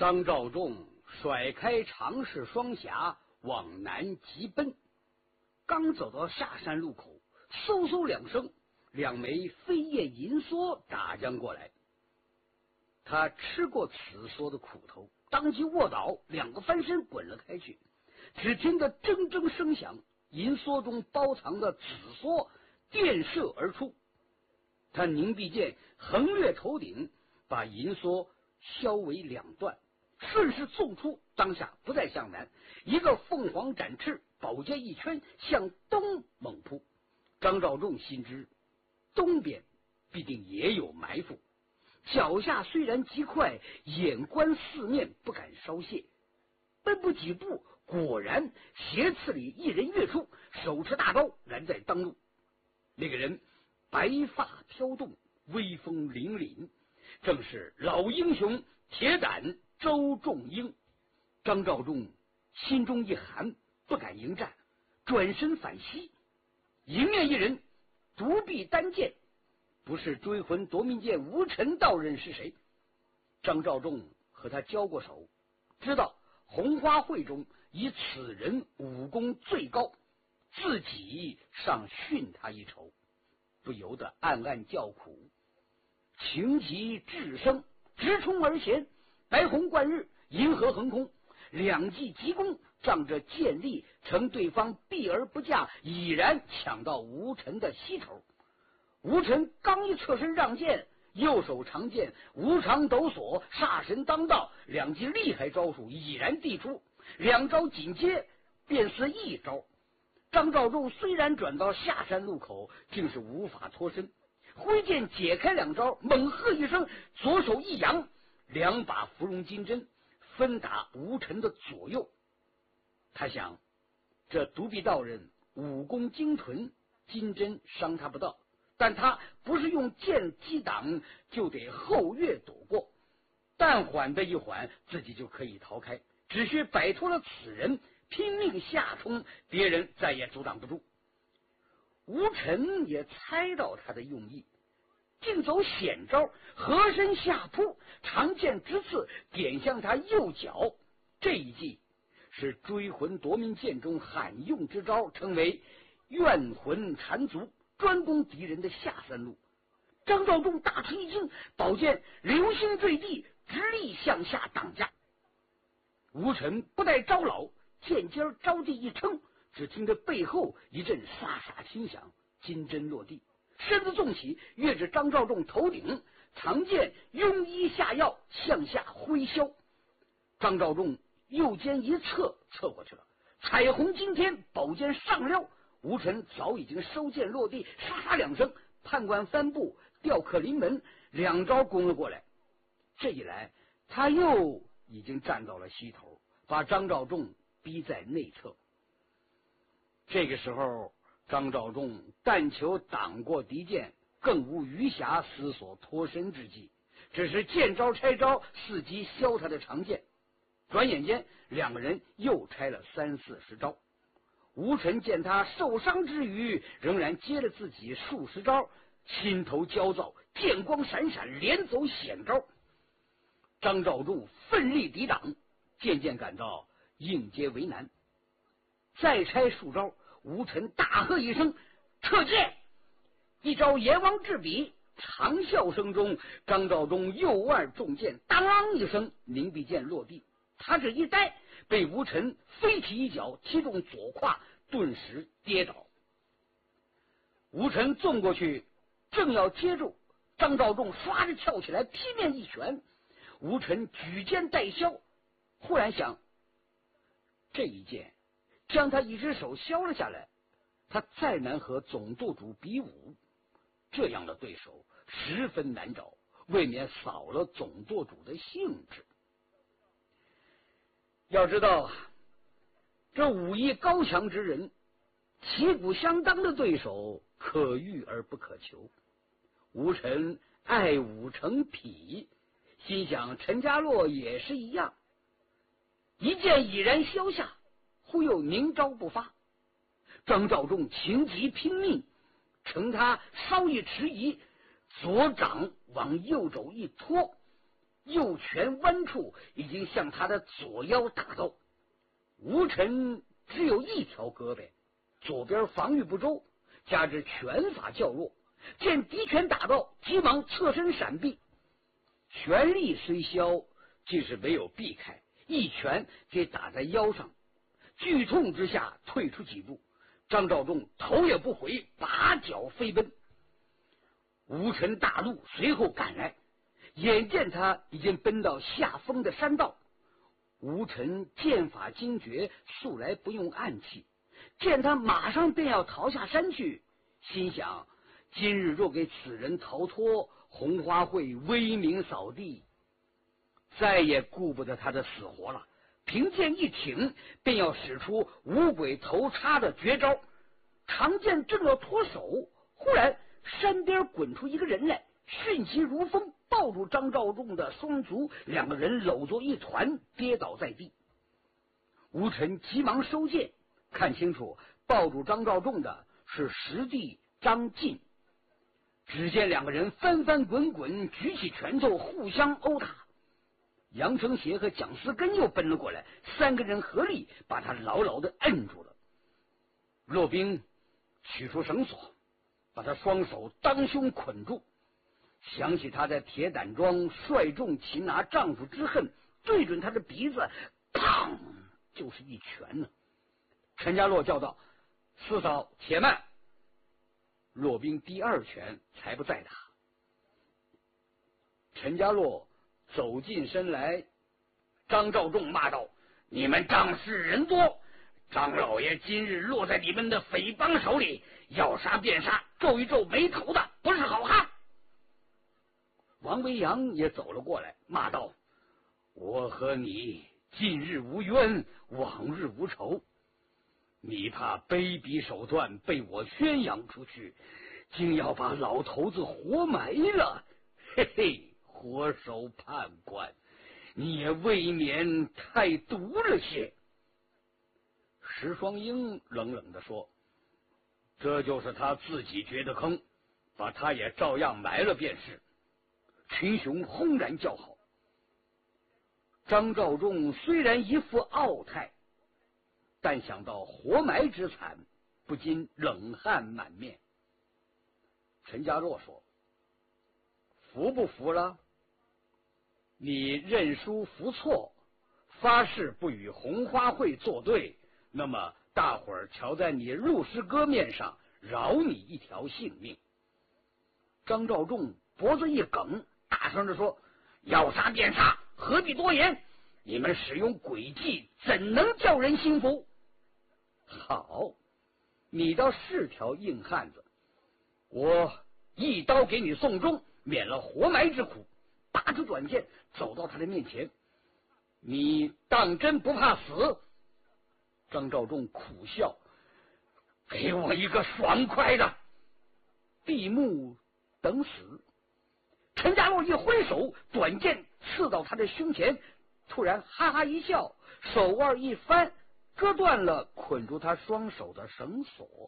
张召仲甩开长氏双侠往南急奔，刚走到下山路口，嗖嗖两声，两枚飞叶银梭打将过来。他吃过此梭的苦头，当即卧倒，两个翻身滚了开去。只听得铮铮声响，银梭中包藏的紫梭电射而出。他凝碧剑横掠头顶，把银梭削为两段，顺势纵出，当下不再向南，一个凤凰展翅，宝剑一圈，向东猛扑。张召仲心知东边必定也有埋伏，脚下虽然极快，眼观四面，不敢稍懈。奔不几步，果然斜刺里一人跃出，手持大刀拦在当路。那个人白发飘动，威风凛凛，正是老英雄铁胆周仲英。张召仲心中一寒，不敢迎战，转身反西。迎面一人独臂单剑，不是追魂夺命剑吴尘道人是谁？张召仲和他交过手，知道红花会中以此人武功最高，自己尚逊他一筹，不由得暗暗叫苦。情急智生，直冲而前，白虹贯日，银河横空，两记急攻，仗着剑力，乘对方避而不驾，已然抢到吴尘的膝头。吴尘刚一侧身让剑，右手长剑无常抖擞，煞神当道，两记厉害招数已然递出，两招紧接，便似一招。张召仲虽然转到下山路口，竟是无法脱身，挥剑解开两招，猛喝一声，左手一扬，两把芙蓉金针分打吴尘的左右。他想，这独臂道人武功精纯，金针伤他不到，但他不是用剑击挡，就得后跃躲过，但缓的一缓，自己就可以逃开，只需摆脱了此人，拼命下冲，别人再也阻挡不住。吴尘也猜到他的用意，竟走险招，合身下扑，长剑直刺，点向他右脚。这一计是追魂夺命剑中罕用之招，称为怨魂缠足，专攻敌人的下三路。张召仲大吃一惊，宝剑流星坠地，直立向下挡架。吴尘不待招老，剑尖着地一撑，只听得背后一阵飒飒轻响，金针落地，身子纵起，跃至张召仲头顶，长剑拥衣下腰，向下挥削。张召仲右肩一侧，侧过去了，彩虹惊天，宝剑上撩。吴尘早已经收剑落地，沙沙两声，判官翻步，吊客临门，两招攻了过来。这一来，他又已经站到了西头，把张召仲逼在内侧。这个时候，张召仲但求挡过敌剑，更无余暇思索脱身之计，只是见招拆招，伺机削他的长剑。转眼间，两个人又拆了30-40招。吴尘见他受伤之余，仍然接了自己数十招，心头焦躁，剑光闪闪，连走险招。张召仲奋力抵挡，渐渐感到应接为难。再拆数招，吴尘大喝一声：“撤剑！”一招阎王制笔，长啸声中，张召仲右腕中剑，当啷一声，凝碧剑落地。他这一呆，被吴尘飞踢一脚，踢中左胯，顿时跌倒。吴尘纵过去，正要接住，张召仲唰着跳起来，劈面一拳。吴尘举剑待削，忽然想，这一剑将他一只手削了下来，他再难和总舵主比武，这样的对手十分难找，未免扫了总舵主的兴致。要知道，这武艺高强之人，旗鼓相当的对手可遇而不可求。吴尘爱武成癖，心想陈家洛也是一样，一剑已然削下，忽又凝招不发。张召仲情急拼命，趁他稍一迟疑，左掌往右肘一拖， 右拳弯处已经向他的左腰打到。吴尘只有一条胳膊，左边防御不周，加之拳法较弱，见敌拳打到，急忙侧身闪避。拳力虽消，竟是没有避开，一拳给打在腰上，剧痛之下退出几步。张召仲头也不回，拔脚飞奔。吴尘大怒，随后赶来，眼见他已经奔到下风的山道。吴尘剑法精绝，素来不用暗器，见他马上便要逃下山去，心想今日若给此人逃脱，红花会威名扫地，再也顾不得他的死活了。凭剑一挺，便要使出五鬼头插的绝招。长剑正要脱手，忽然山边滚出一个人来，迅疾如风，抱住张召仲的双足，两个人搂作一团，跌倒在地。吴尘急忙收剑，看清楚抱住张召仲的是师弟张晋。只见两个人翻翻滚滚，举起拳头互相殴打。杨承协和蒋思根又奔了过来，三个人合力把他牢牢地摁住了。骆宾取出绳索，把他双手当胸捆住。想起他在铁胆庄率众擒拿丈夫之恨，对准他的鼻子，砰，就是一拳呢。陈家洛叫道：“四嫂，且慢！”骆宾第二拳才不再打。陈家洛走近身来，张召仲骂道：“你们仗势人多，张老爷今日落在你们的匪帮手里，要杀便杀，皱一皱眉头的不是好汉。”王维阳也走了过来，骂道：“我和你近日无冤，往日无仇，你怕卑鄙手段被我宣扬出去，竟要把老头子活埋了，嘿嘿，活手判官，你也未免太毒了些。”石双英冷冷地说：“这就是他自己掘的坑，把他也照样埋了便是。”群雄轰然叫好。张召仲虽然一副傲态，但想到活埋之惨，不禁冷汗满面。陈家洛说：“服不服了？你认输服错，发誓不与红花会作对，那么大伙儿瞧在你入师哥面上，饶你一条性命。”张召仲脖子一梗，大声地说：“要杀便杀，何必多言？你们使用诡计，怎能叫人心服？”好，你倒是条硬汉子，我一刀给你送终，免了活埋之苦。拔出短剑，走到他的面前：“你当真不怕死？”张召仲苦笑：“给我一个爽快的！”闭目等死。陈家洛一挥手，短剑刺到他的胸前，突然哈哈一笑，手腕一翻，割断了捆住他双手的绳索。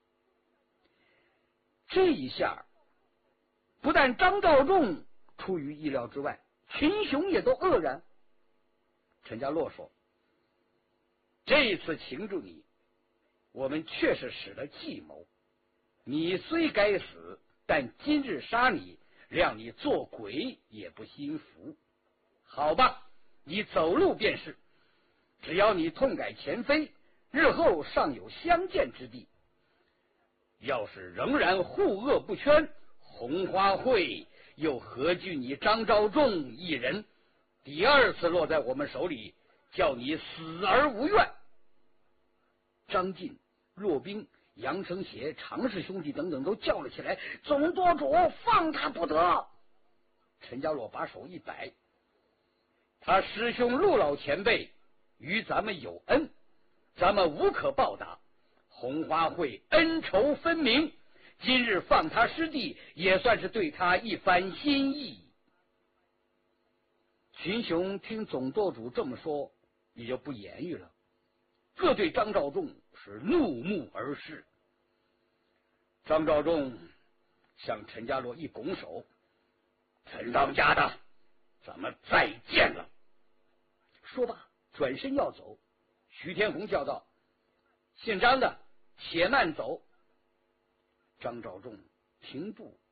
这一下不但张召仲出于意料之外，群雄也都愕然。陈家洛说：“这次擒住你，我们确实使了计谋。你虽该死，但今日杀你，让你做鬼也不心服。好吧，你走路便是，只要你痛改前非，日后尚有相见之地。要是仍然护恶不圈，红花会又何惧你张召仲一人？第二次落在我们手里，叫你死而无怨。”张晋、骆宾、杨承协、常氏兄弟等等都叫了起来：“总舵主，放他不得！”陈家洛把手一摆：“他师兄陆老前辈与咱们有恩，咱们无可报答，红花会恩仇分明，今日放他师弟，也算是对他一番心意。”群雄听总舵主这么说，也就不言语了，各对张召仲是怒目而视。张召仲向陈家洛一拱手：“陈当家的， 咱们再见了。 说罢，转身要走。 徐天红叫道：“姓张的，且慢走。” 张召仲停步